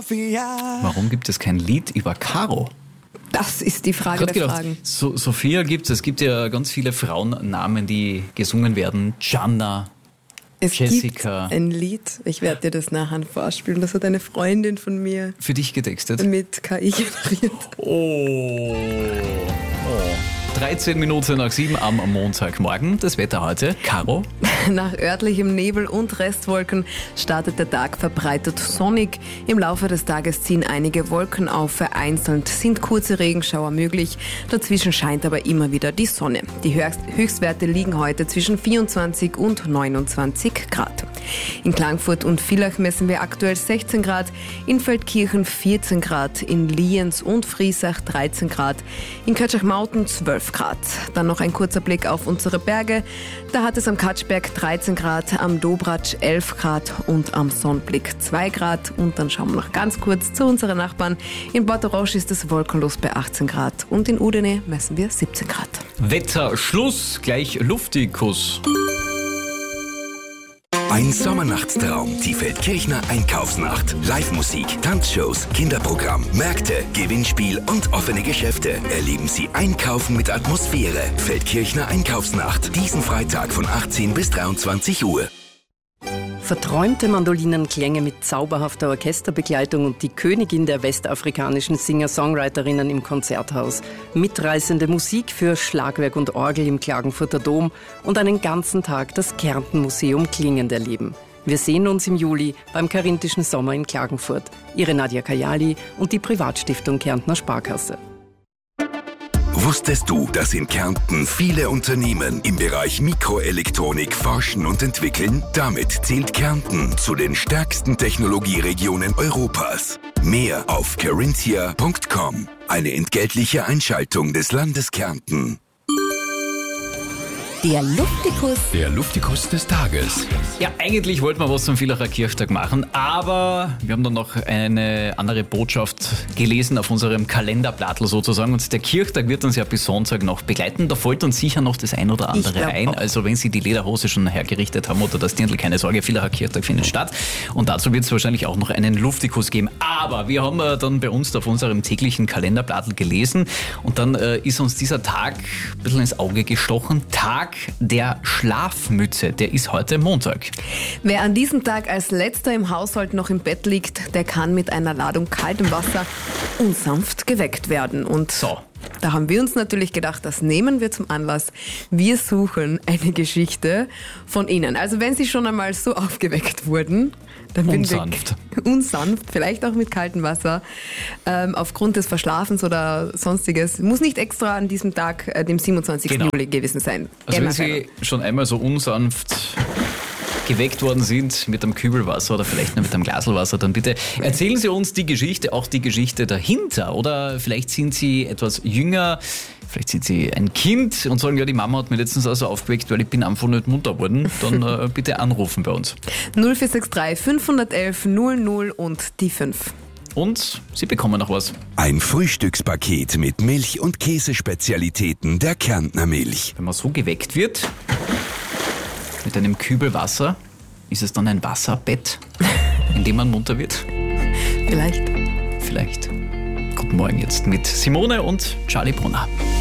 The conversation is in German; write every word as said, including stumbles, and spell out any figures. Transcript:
Sophia. Warum gibt es kein Lied über Caro? Das ist die Frage der gedacht, Fragen. So, Sophia gibt es. Es gibt ja ganz viele Frauennamen, die gesungen werden. Gianna, Es Jessica. gibt ein Lied, ich werde dir das nachher vorspielen, das hat eine Freundin von mir Für dich getextet. mit K I generiert. Oh. oh. dreizehn Minuten nach sieben am Montagmorgen. Das Wetter heute. Caro. Nach örtlichem Nebel und Restwolken startet der Tag verbreitet sonnig. Im Laufe des Tages ziehen einige Wolken auf. Vereinzelt sind kurze Regenschauer möglich. Dazwischen scheint aber immer wieder die Sonne. Die Höchstwerte liegen heute zwischen vierundzwanzig und neunundzwanzig Grad. In Klagenfurt und Villach messen wir aktuell sechzehn Grad, in Feldkirchen vierzehn Grad, in Lienz und Friesach dreizehn Grad, in Kötschachmauten zwölf Grad. Dann noch ein kurzer Blick auf unsere Berge. Da hat es am Katschberg dreizehn Grad, am Dobratsch elf Grad und am Sonnblick zwei Grad. Und dann schauen wir noch ganz kurz zu unseren Nachbarn. In Portorosch ist es wolkenlos bei achtzehn Grad und in Udine messen wir siebzehn Grad. Wetter, Schluss, gleich Luftikus. Ein Sommernachtstraum, die Feldkirchner Einkaufsnacht. Live-Musik, Tanzshows, Kinderprogramm, Märkte, Gewinnspiel und offene Geschäfte. Erleben Sie Einkaufen mit Atmosphäre. Feldkirchner Einkaufsnacht, diesen Freitag von achtzehn bis dreiundzwanzig Uhr. Verträumte Mandolinenklänge mit zauberhafter Orchesterbegleitung und die Königin der westafrikanischen Singer-Songwriterinnen im Konzerthaus. Mitreißende Musik für Schlagwerk und Orgel im Klagenfurter Dom und einen ganzen Tag das Kärnten-Museum klingend erleben. Wir sehen uns im Juli beim Karinthischen Sommer in Klagenfurt. Ihre Nadja Kajali und die Privatstiftung Kärntner Sparkasse. Wusstest du, dass in Kärnten viele Unternehmen im Bereich Mikroelektronik forschen und entwickeln? Damit zählt Kärnten zu den stärksten Technologieregionen Europas. Mehr auf carinthia punkt com. Eine entgeltliche Einschaltung des Landes Kärnten. Der Luftikus. Der Luftikus des Tages. Ja, eigentlich wollten wir was zum Villacher Kirchtag machen, aber wir haben dann noch eine andere Botschaft gelesen auf unserem Kalenderblattl sozusagen und der Kirchtag wird uns ja bis Sonntag noch begleiten. Da fällt uns sicher noch das ein oder andere ein. Auch. Also wenn Sie die Lederhose schon hergerichtet haben oder das Dirndl, keine Sorge, Villacher Kirchtag findet statt und dazu wird es wahrscheinlich auch noch einen Luftikus geben. Aber wir haben dann bei uns auf unserem täglichen Kalenderblattl gelesen und dann äh, ist uns dieser Tag ein bisschen ins Auge gestochen. Tag der Schlafmütze, der ist heute Montag. Wer an diesem Tag als letzter im Haushalt noch im Bett liegt, der kann mit einer Ladung kaltem Wasser unsanft geweckt werden. Und so. Da haben wir uns natürlich gedacht, das nehmen wir zum Anlass. Wir suchen eine Geschichte von Ihnen. Also wenn Sie schon einmal so aufgeweckt wurden, dann bin unsanft. Wir unsanft, vielleicht auch mit kaltem Wasser, ähm, aufgrund des Verschlafens oder sonstiges. Muss nicht extra an diesem Tag, äh, dem siebenundzwanzigsten Genau. Juli gewesen sein. Also Immer wenn Sie weiter. schon einmal so unsanft geweckt worden sind mit einem Kübelwasser oder vielleicht nur mit einem Glaselwasser, dann bitte erzählen Sie uns die Geschichte, auch die Geschichte dahinter. Oder vielleicht sind Sie etwas jünger, vielleicht sind Sie ein Kind und sagen, ja, die Mama hat mich letztens also aufgeweckt, weil ich bin einfach nicht munter geworden. Dann äh, bitte anrufen bei uns. null vier sechs drei fünf eins eins null null und die fünf. Und Sie bekommen noch was. Ein Frühstückspaket mit Milch- und Käsespezialitäten der Kärntner Milch. Wenn man so geweckt wird, mit einem Kübel Wasser, ist es dann ein Wasserbett, in dem man munter wird? Vielleicht. Vielleicht. Guten Morgen jetzt mit Simone und Charlie Brunner.